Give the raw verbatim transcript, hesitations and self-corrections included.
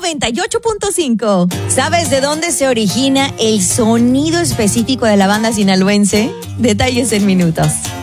noventa y ocho punto cinco. ¿Sabes de dónde se origina el sonido específico de la banda sinaloense? Detalles en minutos.